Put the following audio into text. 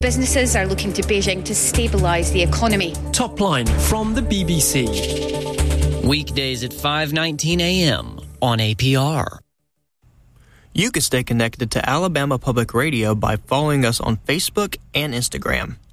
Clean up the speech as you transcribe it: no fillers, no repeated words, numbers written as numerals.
Businesses are looking to Beijing to stabilise the economy. Top line from the BBC. Weekdays at 5:19 a.m. on APR. You can stay connected to Alabama Public Radio by following us on Facebook and Instagram.